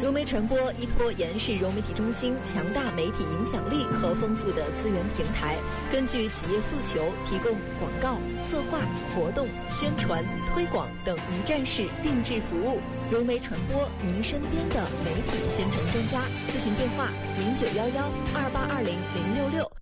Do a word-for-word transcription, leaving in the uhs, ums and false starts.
融媒传播依托延世融媒体中心强大媒体影响力和丰富的资源平台，根据企业诉求，提供广告、策划、活动、宣传、推广等一站式定制服务。融媒传播，您身边的媒体宣传专家。咨询电话：零九幺幺二八二零零六六。